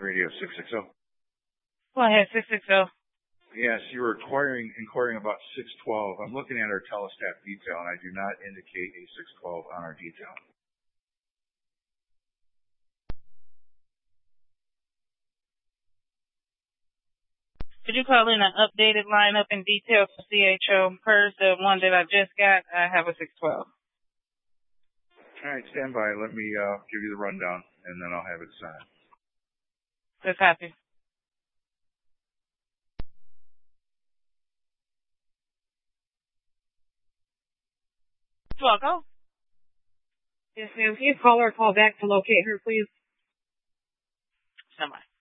Radio 660. Go ahead, 660. Yes, you were inquiring about 612. I'm looking at our telestat detail, and I do not indicate a 612 on our detail. Could you call in an updated lineup and details for CHO per the one that I just got? I have a 612. All right, stand by. Let me give you the rundown, and then I'll have it signed. Just happy. Welcome. Yes, ma'am. Can you call her or call back to locate her, please? Somebody.